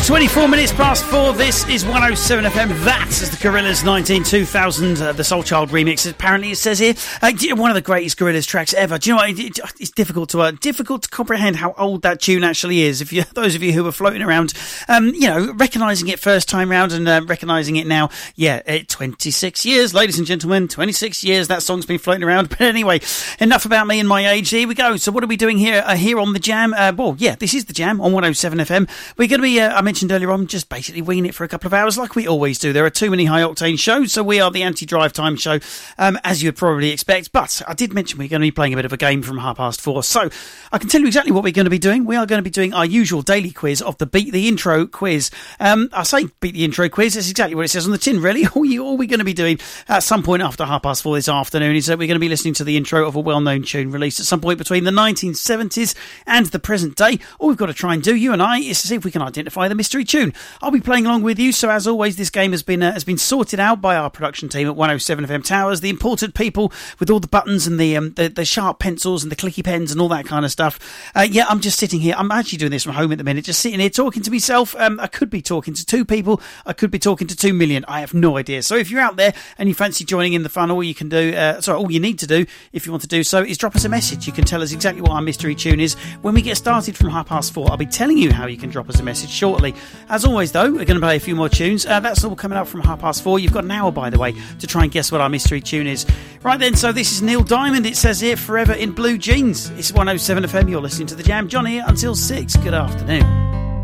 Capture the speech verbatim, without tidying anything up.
twenty-four minutes past four. This is one oh seven F M. That is the Gorillaz nineteen two thousand, uh, the Soul Child remix. Apparently, it says here uh, one of the greatest Gorillaz tracks ever. Do you know what? It, it, it's difficult to uh, difficult to comprehend how old that tune actually is. If you, those of you who were floating around, um, you know, recognising it first time round and uh, recognising it now, yeah, it, twenty-six years, ladies and gentlemen, twenty-six years. That song's been floating around. But anyway, enough about me and my age. Here we go. So, what are we doing here? Uh, here on the Jam? Uh, well, yeah, this is the Jam on one oh seven F M. We're going to be. Uh, I mentioned earlier on, just basically winging it for a couple of hours like we always do. There are too many high-octane shows, so we are the anti-drive time show, um, as you would probably expect. But I did mention we're going to be playing a bit of a game from half past four, so I can tell you exactly what we're going to be doing. We are going to be doing our usual daily quiz of the Beat the Intro quiz. Um, I say Beat the Intro quiz, that's exactly what it says on the tin, really. All, you, all we're going to be doing at some point after half past four this afternoon is that we're going to be listening to the intro of a well-known tune released at some point between the nineteen seventies and the present day. All we've got to try and do, you and I, is to see if we can identify the mystery tune. I'll be playing along with you, so as always, this game has been uh, has been sorted out by our production team at one oh seven F M Towers, the important people with all the buttons and the um, the, the sharp pencils and the clicky pens and all that kind of stuff. Uh, yeah, I'm just sitting here. I'm actually doing this from home at the minute, just sitting here talking to myself. Um, I could be talking to two people. I could be talking to two million. I have no idea. So if you're out there and you fancy joining in the fun, all you can do, uh, sorry, all you need to do, if you want to do so, is drop us a message. You can tell us exactly what our mystery tune is when we get started from half past four. I'll be telling you how you can drop us a message shortly. As always, though, we're going to play a few more tunes. Uh, that's all coming up from half past four. You've got an hour, by the way, to try and guess what our mystery tune is. Right then, so this is Neil Diamond. It says here, Forever in Blue Jeans. It's one oh seven F M. You're listening to The Jam. John here until six. Good afternoon.